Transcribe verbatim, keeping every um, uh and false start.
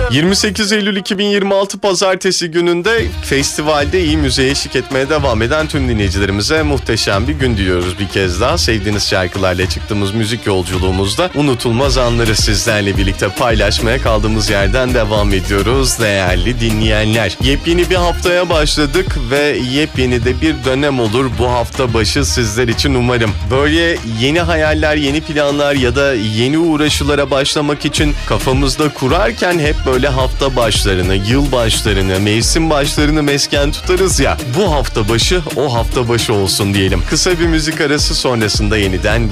yirmi sekiz Eylül iki bin yirmi altı Pazartesi gününde festivalde iyi müziğe eşlik etmeye devam eden tüm dinleyicilerimize muhteşem bir gün diliyoruz bir kez daha. Sevdiğiniz şarkılarla çıktığımız müzik yolculuğumuzda unutulmaz anları sizlerle birlikte paylaşmaya kaldığımız yerden devam ediyoruz değerli dinleyenler. Yepyeni bir haftaya başladık ve yepyeni de bir dönem olur bu hafta başı sizler için umarım. Böyle yeni hayaller, yeni planlar ya da yeni uğraşılara başlamak için kafamızda kurarken hep böyle hafta başlarını, yıl başlarını, mevsim başlarını mesken tutarız ya. Bu hafta başı o hafta başı olsun diyelim. Kısa bir müzik arası sonrasında yeniden